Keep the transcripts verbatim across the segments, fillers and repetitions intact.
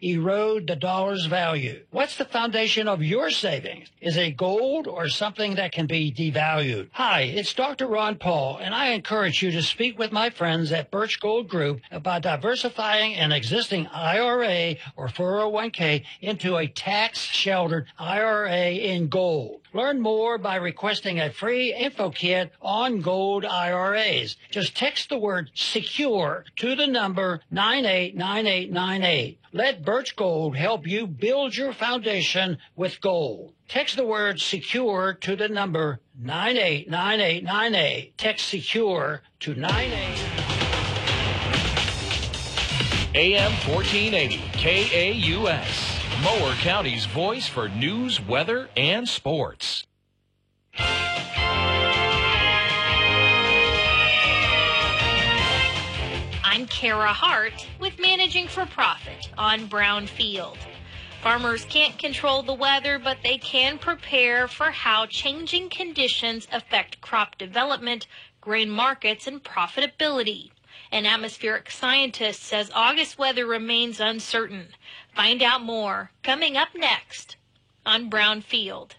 erode the dollar's value. What's the foundation of your savings? Is it gold or something that can be devalued? Hi, it's Doctor Ron Paul, and I encourage you to speak with my friends at Birch Gold Group about diversifying an existing I R A or four oh one k into a tax-sheltered I R A in gold. Learn more by requesting a free info kit on gold I R As. Just text the word SECURE to the number nine eight nine eight nine eight. Let Birch Gold help you build your foundation with gold. Text the word SECURE to the number nine eight nine eight nine eight. Text SECURE to nine eight. A M fourteen eighty K A U S, Mower County's voice for news, weather, and sports. I'm Kara Hart with Managing for Profit on Brownfield. Farmers can't control the weather, but they can prepare for how changing conditions affect crop development, grain markets, and profitability. An atmospheric scientist says August weather remains uncertain. Find out more coming up next on Brownfield.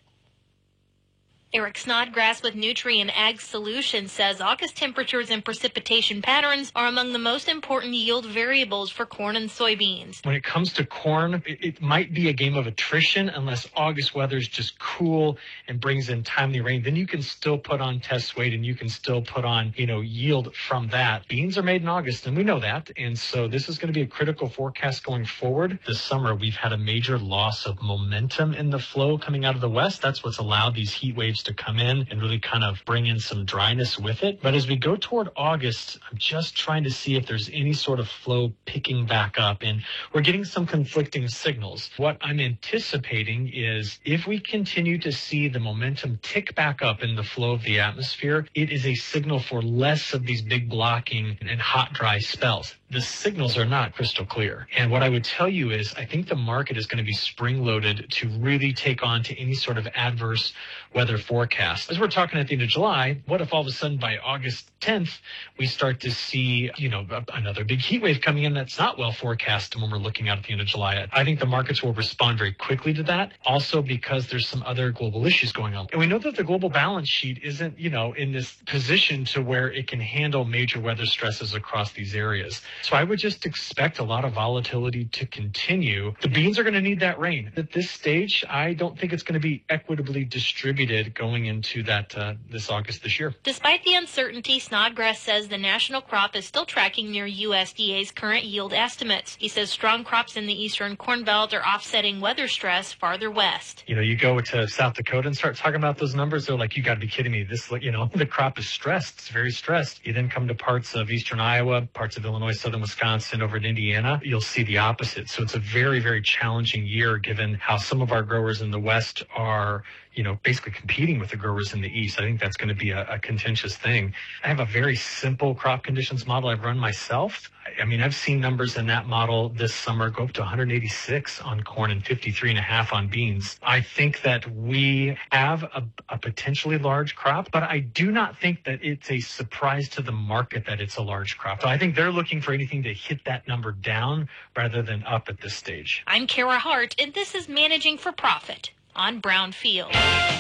Eric Snodgrass with Nutrien Ag Solutions says August temperatures and precipitation patterns are among the most important yield variables for corn and soybeans. When it comes to corn, it, it might be a game of attrition unless August weather is just cool and brings in timely rain. Then you can still put on test weight and you can still put on, you know, yield from that. Beans are made in August, and we know that. And so this is going to be a critical forecast going forward. This summer, we've had a major loss of momentum in the flow coming out of the west. That's what's allowed these heat waves to come in and really kind of bring in some dryness with it. But as we go toward August, I'm just trying to see if there's any sort of flow picking back up. And we're getting some conflicting signals. What I'm anticipating is if we continue to see the momentum tick back up in the flow of the atmosphere, it is a signal for less of these big blocking and hot, dry spells. The signals are not crystal clear. And what I would tell you is I think the market is going to be spring-loaded to really take on to any sort of adverse weather forecast. As we're talking at the end of July, what if all of a sudden by August tenth, we start to see, you know, another big heat wave coming in that's not well forecast when we're looking out at the end of July? I think the markets will respond very quickly to that, also because there's some other global issues going on. And we know that the global balance sheet isn't, you know, in this position to where it can handle major weather stresses across these areas. So I would just expect a lot of volatility to continue. The beans are going to need that rain. At this stage, I don't think it's going to be equitably distributed going into that uh, this August this year. Despite the uncertainty, Snodgrass says the national crop is still tracking near U S D A's current yield estimates. He says strong crops in the eastern Corn Belt are offsetting weather stress farther west. You know, you go to South Dakota and start talking about those numbers, they're like, you got to be kidding me. This, you know, the crop is stressed. It's very stressed. You then come to parts of eastern Iowa, parts of Illinois, southern Wisconsin, over in Indiana, you'll see the opposite. So it's a very, very challenging year given how some of our growers in the West are, you know, basically competing with the growers in the East. I think that's going to be a, a contentious thing. I have a very simple crop conditions model I've run myself. I mean, I've seen numbers in that model this summer go up to one hundred eighty-six on corn and fifty-three and a half on beans. I think that we have a, a potentially large crop, but I do not think that it's a surprise to the market that it's a large crop. So I think they're looking for anything to hit that number down rather than up at this stage. I'm Kara Hart, and this is Managing for Profit on Brownfield.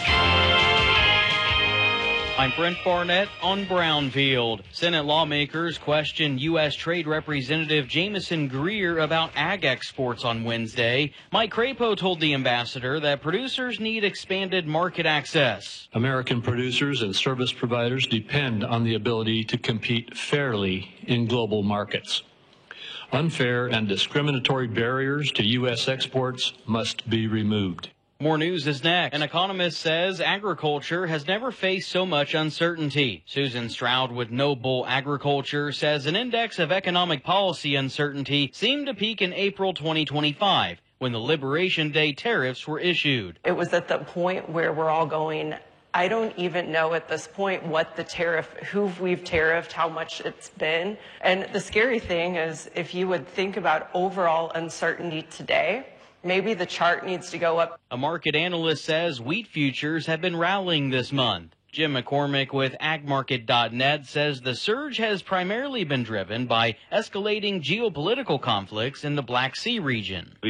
I'm Brent Barnett on Brownfield. Senate lawmakers questioned U S. Trade Representative Jamison Greer about ag exports on Wednesday. Mike Crapo told the ambassador that producers need expanded market access. American producers and service providers depend on the ability to compete fairly in global markets. Unfair and discriminatory barriers to U S exports must be removed. More news is next. An economist says agriculture has never faced so much uncertainty. Susan Stroud with Noble Agriculture says an index of economic policy uncertainty seemed to peak in April twenty twenty-five when the Liberation Day tariffs were issued. It was at the point where we're all going, I don't even know at this point what the tariff, who we've tariffed, how much it's been. And the scary thing is if you would think about overall uncertainty today, maybe the chart needs to go up. A market analyst says wheat futures have been rallying this month. Jim McCormick with ag market dot net says the surge has primarily been driven by escalating geopolitical conflicts in the Black Sea region.